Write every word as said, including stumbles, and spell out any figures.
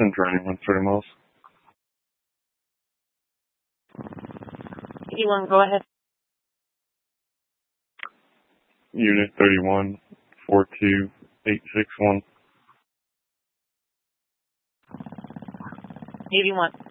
Center twenty-one, thirty miles. eighty-one, go ahead. Unit thirty-one, four two eight six one. eighty-one.